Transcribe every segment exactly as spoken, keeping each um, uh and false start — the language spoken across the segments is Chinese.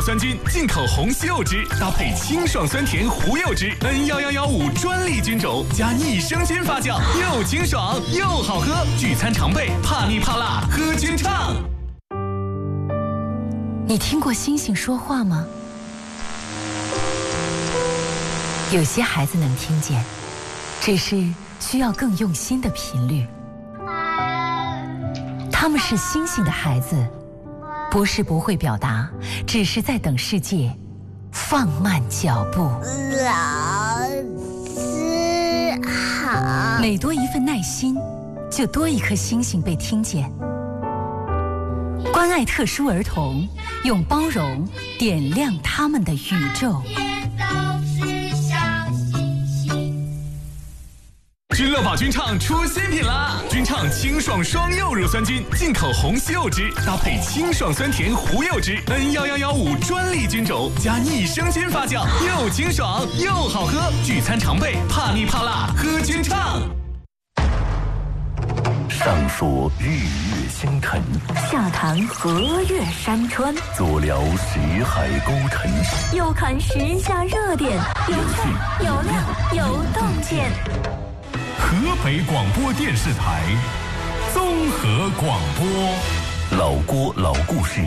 酸菌，进口红西柚汁，搭配清爽酸甜胡柚汁 N 一一一五专利菌种，加益生菌发酵，又清爽又好喝。聚餐常备，怕腻怕辣，喝菌畅。 你听过星星说话吗？有些孩子能听见，只是需要更用心的频率。他们是星星的孩子，不是不会表达，只是在等世界放慢脚步。 老师好。 每多一份耐心，就多一颗星星被听见。关爱特殊儿童，用包容点亮他们的宇宙。 君乐宝菌畅出新品啦！菌畅清爽双柚乳酸菌，进口红西柚汁，搭配清爽酸甜胡柚汁 N 一一一五专利菌种，加益生菌发酵，又清爽又好喝。聚餐常备，怕腻怕辣，喝菌畅。 上溯日月星辰， 下谈河岳山川， 左聊识海沟沉， 右看时下热点，有趣有料有洞见。 河北广播电视台综合广播， 老郭老故事。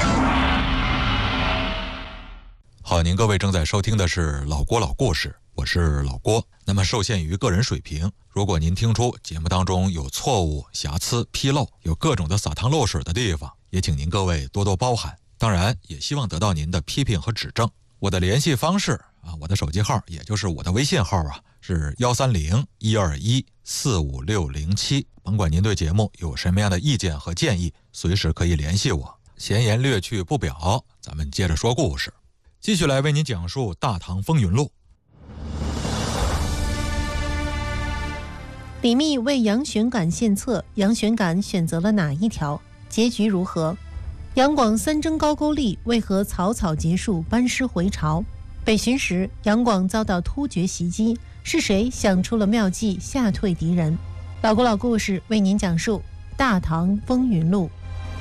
好，您各位正在收听的是老郭老故事，我是老郭。那么受限于个人水平，如果您听出节目当中有错误、瑕疵、纰漏，有各种的洒汤漏水的地方，也请您各位多多包涵。当然也希望得到您的批评和指正。我的联系方式啊，我的手机号也就是我的微信号啊，是幺三零一二一四五六零七。甭管您对节目有什么样的意见和建议，随时可以联系我。闲言略去不表，咱们接着说故事，继续来为您讲述《大唐风云录》。 李密为杨玄感献策，杨玄感选择了哪一条？结局如何？杨广三征高句丽，为何草草结束，班师回朝？北巡时，杨广遭到突厥袭击，是谁想出了妙计吓退敌人？老郭老故事为您讲述《大唐风云录》。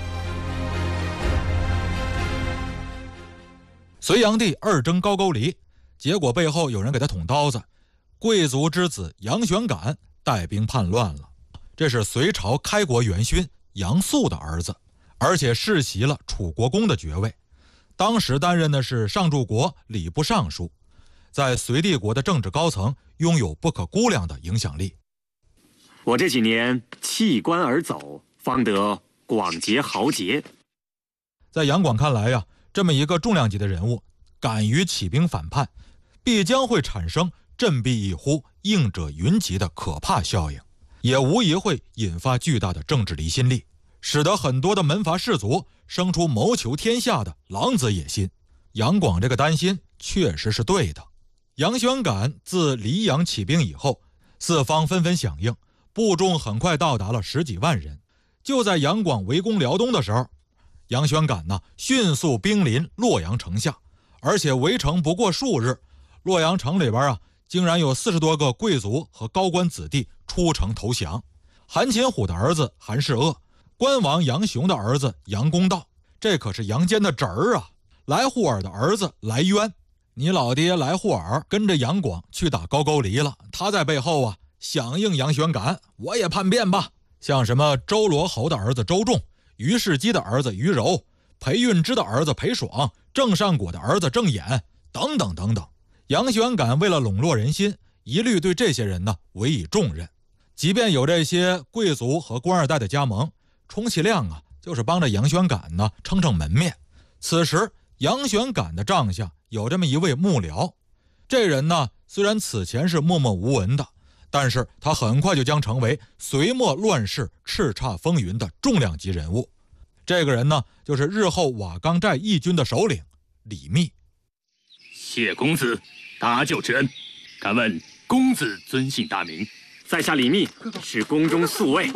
隋炀帝二征高句丽，结果背后有人给他捅刀子，贵族之子杨玄感带兵叛乱了。这是隋朝开国元勋杨素的儿子，而且世袭了楚国公的爵位。当时担任的是上柱国礼部尚书，在隋帝国的政治高层拥有不可估量的影响力。 我这几年弃官而走，方得广结豪杰。 在杨广看来呀，这么一个重量级的人物，敢于起兵反叛，必将会产生振臂一呼，应者云集的可怕效应，也无疑会引发巨大的政治离心力，使得很多的门阀士族生出谋求天下的狼子野心。杨广这个担心确实是对的。杨玄感自黎阳起兵以后，四方纷纷响应，部众很快到达了十几万人。就在杨广围攻辽东的时候，杨玄感呢迅速兵临洛阳城下，而且围城不过数日，洛阳城里边啊竟然有四十多个贵族和高官子弟出城投降。韩擒虎的儿子韩世阿，关王杨雄的儿子杨公道，这可是杨坚的侄儿啊。来护尔的儿子来渊，你老爹来护尔跟着杨广去打高句丽了，他在背后啊响应杨玄感，我也叛变吧。像什么周罗侯的儿子周仲，于世基的儿子于柔，裴运之的儿子裴爽，郑善果的儿子郑俨，等等等等。杨玄感为了笼络人心，一律对这些人呢委以重任。即便有这些贵族和官二代的加盟，充其量啊就是帮着杨玄感呢撑撑门面。此时杨玄感的帐下有这么一位幕僚，这人呢虽然此前是默默无闻的，但是他很快就将成为隋末乱世叱咤风云的重量级人物。这个人呢就是日后瓦岗寨义军的首领李密。 谢公子，答就之恩。敢问公子尊姓大名？ 在下李密，是宫中宿卫。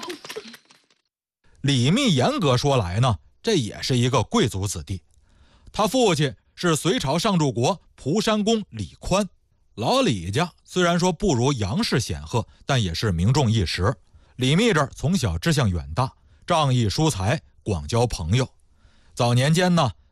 李密严格说来呢，这也是一个贵族子弟。他父亲是隋朝上柱国蒲山公李宽。老李家虽然说不如杨氏显赫，但也是名重一时。李密这儿从小志向远大，仗义疏财，广交朋友。早年间呢，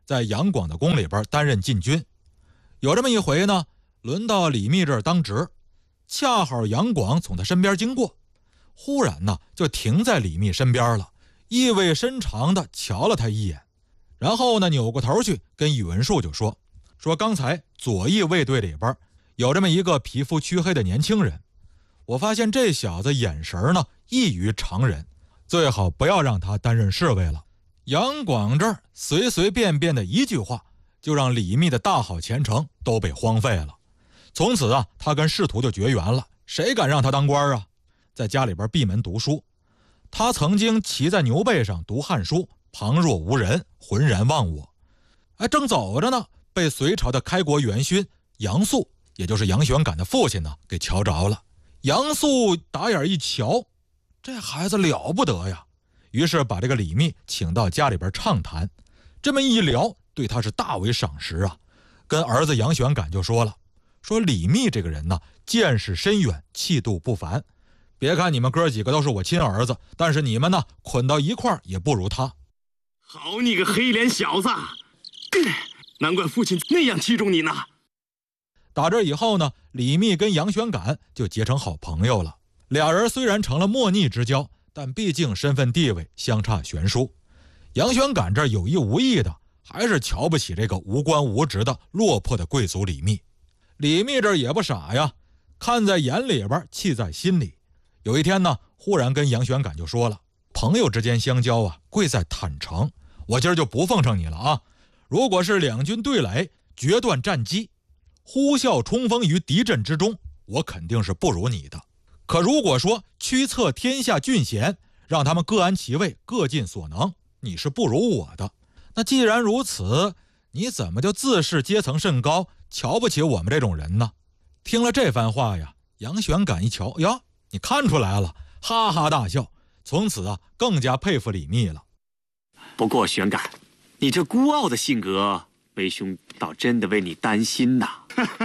在杨广的宫里边担任禁军。有这么一回呢，轮到李密这儿当值，恰好杨广从他身边经过，忽然呢就停在李密身边了，意味深长地瞧了他一眼，然后呢扭过头去跟宇文述就说说刚才左翼卫队里边有这么一个皮肤黢黑的年轻人，我发现这小子眼神呢异于常人，最好不要让他担任侍卫了。杨广这儿随随便便的一句话，就让李密的大好前程都被荒废了。从此啊，他跟仕途就绝缘了，谁敢让他当官啊？在家里边闭门读书。他曾经骑在牛背上读汉书，旁若无人，浑然忘我。哎，正走着呢，被隋朝的开国元勋杨素，也就是杨玄感的父亲呢，给瞧着了。杨素打眼一瞧，这孩子了不得呀，于是把这个李密请到家里边畅谈。这么一聊，对他是大为赏识啊，跟儿子杨玄感就说了，说李密这个人呢，见识深远，气度不凡。别看你们哥几个都是我亲儿子，但是你们呢，捆到一块儿也不如他。 好你个黑脸小子，难怪父亲那样器重你呢。 打这以后呢，李密跟杨玄感就结成好朋友了。俩人虽然成了莫逆之交，但毕竟身份地位相差悬殊。杨玄感这有意无意的还是瞧不起这个无官无职的落魄的贵族李密。李密这也不傻呀，看在眼里边，气在心里。有一天呢，忽然跟杨玄感就说了，朋友之间相交啊，贵在坦诚，我今儿就不奉承你了啊。如果是两军对垒，决断战机，呼啸冲锋于敌阵之中，我肯定是不如你的。可如果说驱策天下俊贤，让他们各安其位，各尽所能，你是不如我的。那既然如此，你怎么就自视阶层甚高，瞧不起我们这种人呢？听了这番话呀，杨玄感一瞧，呀，你看出来了，哈哈大笑，从此啊更加佩服李密了。 不过玄感，你这孤傲的性格，为兄倒真的为你担心呐。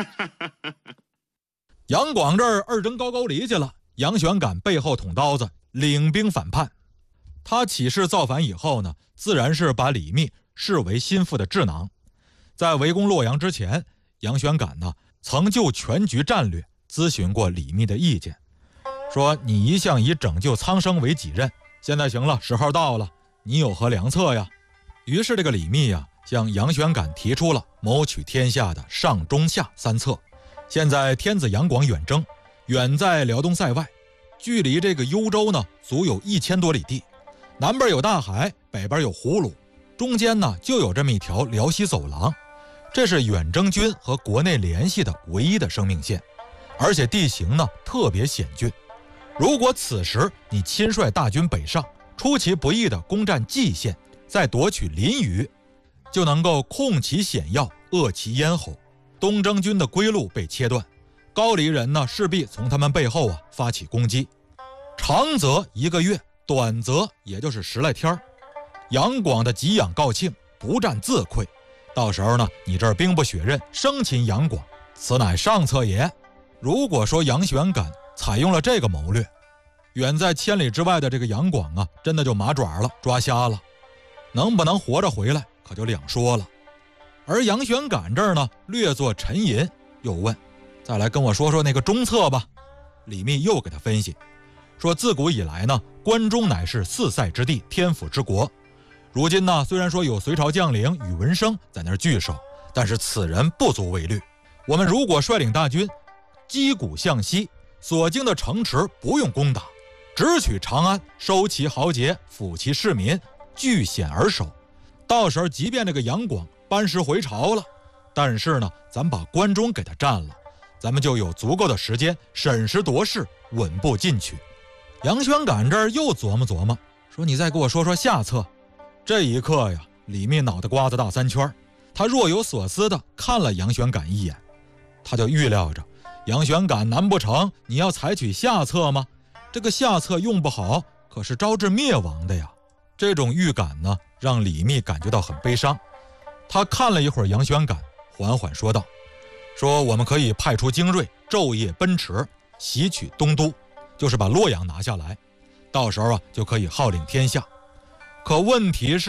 杨广这儿二征高句丽去了，杨玄感背后捅刀子，领兵反叛。他起事造反以后呢，自然是把李密视为心腹的智囊。在围攻洛阳之前，杨玄感呢曾就全局战略咨询过李密的意见，说你一向以拯救苍生为己任，现在行了，时候到了，你有何良策呀？于是这个李密呀，向杨玄感提出了谋取天下的上中下三策。现在天子杨广远征，远在辽东塞外，距离这个幽州呢足有一千多里地，南边有大海，北边有葫芦，中间呢就有这么一条辽西走廊，这是远征军和国内联系的唯一的生命线，而且地形呢特别险峻。如果此时你亲率大军北上，出其不意的攻占蓟县，再夺取临榆，就能够控其险要，扼其咽喉。东征军的归路被切断，高丽人呢势必从他们背后啊发起攻击，长则一个月，短则也就是十来天。杨广的给养告罄，不战自溃，到时候呢你这儿兵不血刃，生擒杨广，此乃上策也。如果说杨玄感采用了这个谋略，远在千里之外的这个杨广啊，真的就麻爪了，抓瞎了，能不能活着回来可就两说了。而杨玄感这儿呢略作沉吟，又问，再来跟我说说那个中策吧。李密又给他分析说，自古以来呢，关中乃是四塞之地，天府之国。如今呢，虽然说有隋朝将领宇文生在那儿据守，但是此人不足为虑。我们如果率领大军击鼓向西，所经的城池不用攻打，直取长安，收其豪杰，抚其市民，据险而守。到时候即便这个杨广班师回朝了，但是呢咱把关中给他占了，咱们就有足够的时间审时度势，稳步进取。杨玄感这儿又琢磨琢磨，说你再给我说说下策。这一刻呀，李密脑袋瓜子大三圈，他若有所思地看了杨玄感一眼，他就预料着杨玄感难不成你要采取下策吗？这个下策用不好，可是招致灭亡的呀。这种预感呢，让李密感觉到很悲伤。他看了一会儿杨玄感，缓缓说道，说我们可以派出精锐，昼夜奔驰，袭取东都，就是把洛阳拿下来，到时候啊就可以号令天下。可问题是，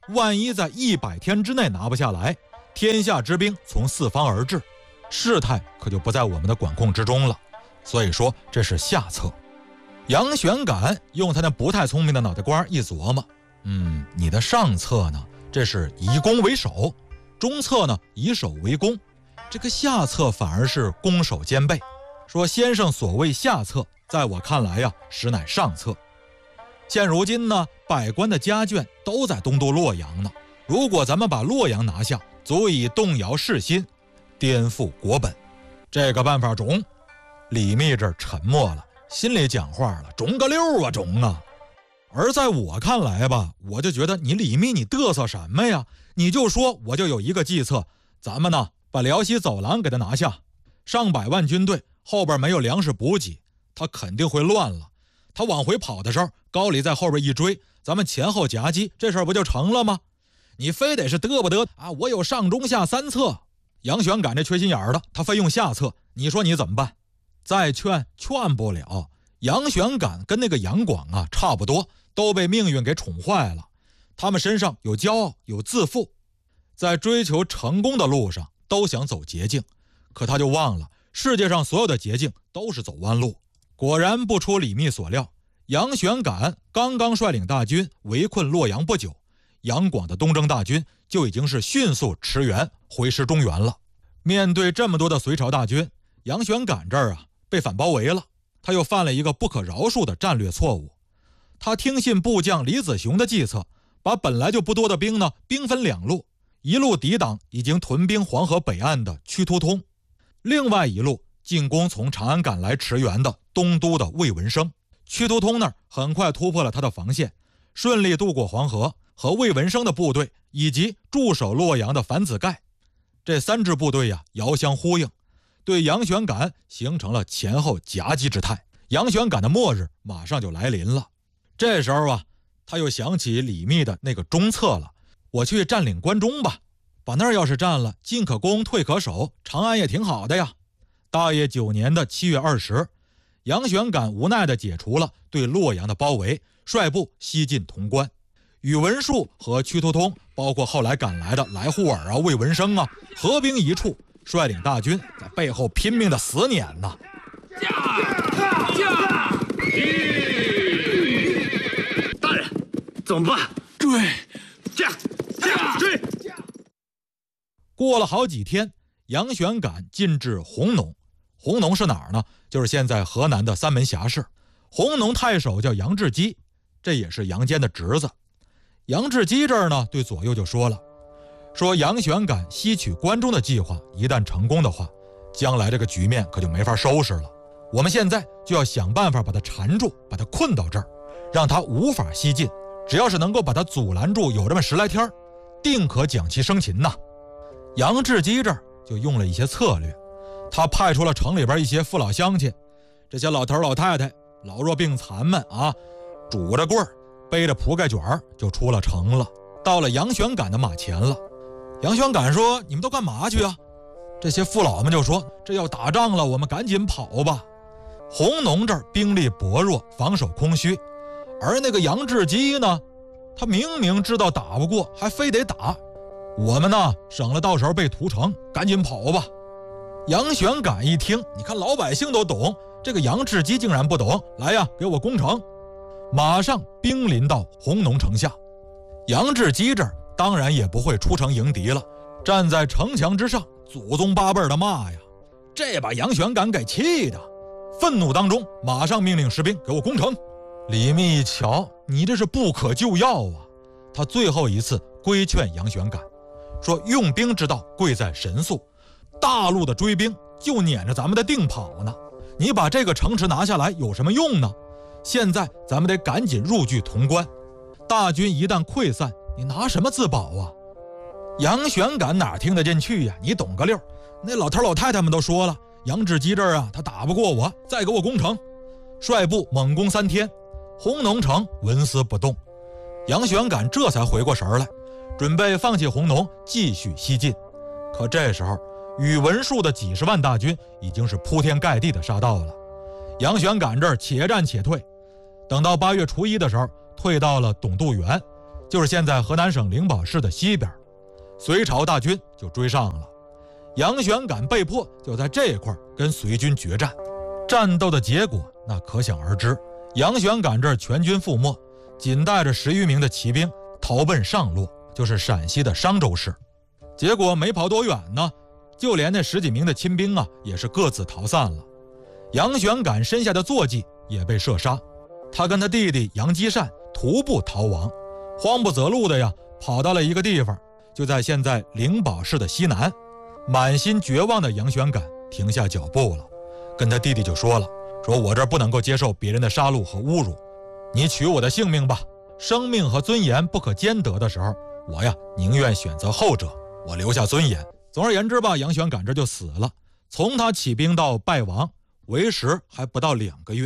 万一在一百天之内拿不下来，天下之兵从四方而至，事态可就不在我们的管控之中了。所以说这是下策。杨玄感用他那不太聪明的脑袋瓜一琢磨，嗯，你的上策呢，这是以攻为守，中策呢以守为攻，这个下策反而是攻守兼备。说先生所谓下策，在我看来呀，实乃上策。现如今呢，百官的家眷都在东都洛阳呢，如果咱们把洛阳拿下，足以动摇士心，颠覆国本，这个办法中。李密这儿沉默了，心里讲话了，中个六啊中啊。而在我看来吧，我就觉得你李密你嘚瑟什么呀？你就说我就有一个计策，咱们呢把辽西走廊给他拿下，上百万军队后边没有粮食补给，他肯定会乱了。他往回跑的时候，高丽在后边一追，咱们前后夹击，这事儿不就成了吗？你非得是嘚不得啊？我有上中下三策。杨玄感这缺心眼儿的，他非用下策，你说你怎么办？再劝劝不了。杨玄感跟那个杨广啊差不多，都被命运给宠坏了。他们身上有骄傲，有自负，在追求成功的路上都想走捷径，可他就忘了世界上所有的捷径都是走弯路。果然不出李密所料，杨玄感刚刚率领大军围困洛阳不久，杨广的东征大军就已经是迅速驰援回师中原了。面对这么多的隋朝大军，杨玄感这儿啊被反包围了，他又犯了一个不可饶恕的战略错误。他听信部将李子雄的计策，把本来就不多的兵呢兵分两路，一路抵挡已经屯兵黄河北岸的屈突通，另外一路进攻从长安赶来驰援的东都的魏文生。屈突通那儿很快突破了他的防线，顺利渡过黄河，和魏文生的部队以及驻守洛阳的樊子盖这三支部队呀遥相呼应，对杨玄感形成了前后夹击之态。杨玄感的末日马上就来临了。这时候啊，他又想起李密的那个中策了，我去占领关中吧，把那儿要是占了，进可攻，退可守，长安也挺好的呀。大业九年的七月二十，杨玄感无奈地解除了对洛阳的包围，率部西进潼关。宇文述和屈突通，包括后来赶来的来护尔啊、魏文生啊，合兵一处，率领大军在背后拼命的死撵呐。 大人，怎么办？追！驾！驾！追！ 过了好几天，杨玄感进至弘农。弘农是哪儿呢？就是现在河南的三门峡市。弘农太守叫杨志基，这也是杨坚的侄子。杨志基这儿呢，对左右就说了，说杨玄感西取关中的计划一旦成功的话，将来这个局面可就没法收拾了。我们现在就要想办法把他缠住，把他困到这儿，让他无法西进。只要是能够把他阻拦住，有这么十来天，定可将其生擒呐。杨志基这儿就用了一些策略，他派出了城里边一些父老乡亲，这些老头老太太、老弱病残们啊，拄着棍儿，背着铺盖卷儿就出了城了，到了杨玄感的马前了。杨玄感说：“你们都干嘛去啊？”这些父老们就说：“这要打仗了，我们赶紧跑吧。”弘农这儿兵力薄弱，防守空虚，而那个杨志基呢，他明明知道打不过，还非得打。我们呢，省了到时候被屠城，赶紧跑吧。杨玄感一听，你看老百姓都懂，这个杨志基竟然不懂，来呀，给我攻城！马上兵临到弘农城下。杨志基这儿当然也不会出城迎敌了，站在城墙之上，祖宗八辈的骂呀。这把杨玄感给气的，愤怒当中马上命令士兵给我攻城。李密一瞧，你这是不可救药啊！他最后一次规劝杨玄感说，用兵之道贵在神速，大陆的追兵就撵着咱们的腚跑呢，你把这个城池拿下来有什么用呢？现在咱们得赶紧入据潼关，大军一旦溃散，你拿什么自保啊？杨玄感哪听得进去呀？你懂个溜，那老头老太太们都说了，杨志基这儿啊，他打不过我，再给我攻城。率部猛攻三天，弘农城纹丝不动。杨玄感这才回过神来，准备放弃弘农，继续西进。可这时候，宇文述的几十万大军已经是铺天盖地的杀到了。杨玄感这儿且战且退，等到八月初一的时候，退到了董渡原， 就是现在河南省灵宝市的西边。隋朝大军就追上了，杨玄感被迫就在这一块跟隋军决战。战斗的结果那可想而知，杨玄感这儿全军覆没，仅带着十余名的骑兵逃奔上洛，就是陕西的商州市。结果没跑多远呢，就连那十几名的亲兵啊也是各自逃散了。杨玄感身下的坐骑也被射杀，他跟他弟弟杨基善徒步逃亡，慌不择路的呀跑到了一个地方，就在现在灵宝市的西南。满心绝望的杨玄感停下脚步了，跟他弟弟就说了，说我这不能够接受别人的杀戮和侮辱，你取我的性命吧，生命和尊严不可兼得的时候，我呀宁愿选择后者，我留下尊严。总而言之吧，杨玄感这就死了。从他起兵到败亡，为时还不到两个月。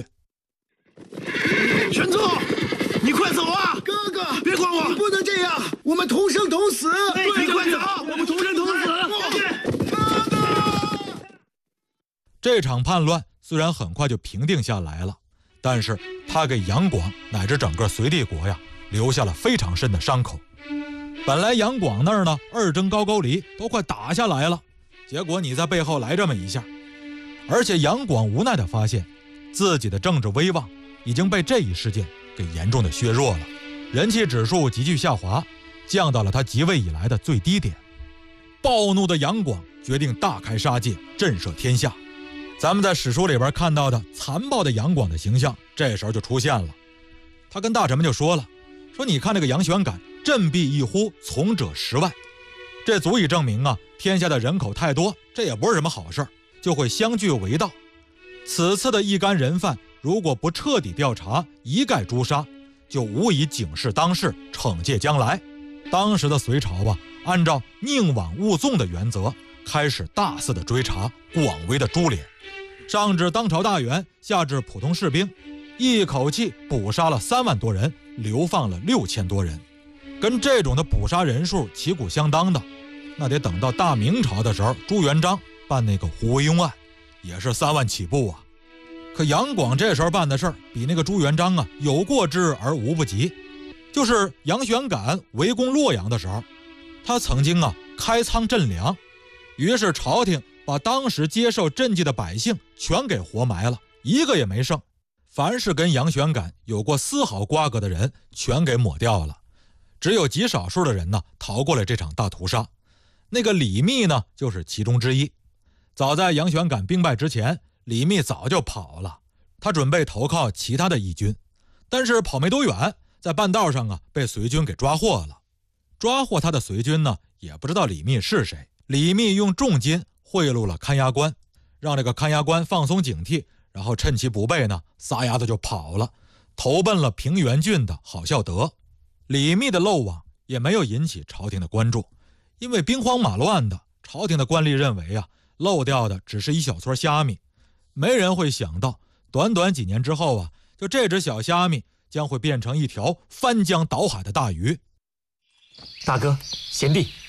玄宗，你快走啊！哥哥，别管我，不能这样，我们同生同死。对，你快走，我们同生同死。哥哥， 这场叛乱虽然很快就平定下来了，但是他给杨广乃至整个隋帝国呀留下了非常深的伤口。本来杨广那儿呢，二征高句丽都快打下来了，结果你在背后来这么一下。而且杨广无奈地发现，自己的政治威望已经被这一事件给严重的削弱了，人气指数急剧下滑，降到了他即位以来的最低点。暴怒的杨广决定大开杀戒，震慑天下。咱们在史书里边看到的残暴的杨广的形象，这时候就出现了。他跟大臣们就说了，说你看这个杨玄感，振臂一呼，从者十万，这足以证明啊，天下的人口太多，这也不是什么好事，就会相聚为盗。此次的一干人犯，如果不彻底调查，一概诛杀，就无以警示当世，惩戒将来。当时的隋朝啊，按照宁枉勿纵的原则，开始大肆的追查，广为的株连，上至当朝大员，下至普通士兵，一口气捕杀了三万多人，流放了六千多人。跟这种的捕杀人数旗鼓相当的，那得等到大明朝的时候，朱元璋办那个胡惟庸案，也是三万起步啊。可杨广这时候办的事儿比那个朱元璋啊有过之而无不及。就是杨玄感围攻洛阳的时候，他曾经啊开仓赈粮，于是朝廷把当时接受赈济的百姓全给活埋了，一个也没剩。凡是跟杨玄感有过丝毫瓜葛的人全给抹掉了，只有极少数的人呢逃过了这场大屠杀。那个李密呢就是其中之一。早在杨玄感兵败之前，李密早就跑了，他准备投靠其他的义军，但是跑没多远，在半道上啊被隋军给抓获了。抓获他的隋军呢也不知道李密是谁，李密用重金贿赂了看押官，让这个看押官放松警惕，然后趁其不备呢撒丫子就跑了，投奔了平原郡的郝孝德。李密的漏网也没有引起朝廷的关注，因为兵荒马乱的，朝廷的官吏认为啊漏掉的只是一小撮虾米，没人会想到短短几年之后啊，就这只小虾米将会变成一条翻江倒海的大鱼。 大哥，贤弟，